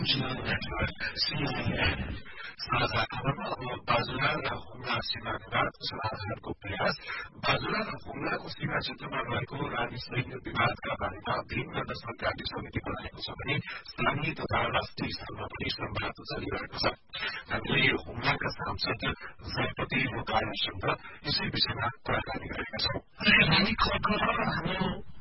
Regional Network, CNN. साझा खबरमा अब बाजुरा र हुम्ला सीमा विवादको समाधानको प्रयास। बाजुरा र हुम्लाको सीमा क्षेत्रमा रहेको रानी सैन्य विवादका बारेमा भिन्न दशमलकारी समिति बनाएको छ भने स्थानीय तथा राष्ट्रिय स्तरमा पनि संवाद चलिरहेको छ। हामीले हुम्लाका सांसद जयपति रोकायासँग यसै विषयमा कुराकानी गरेका छौं।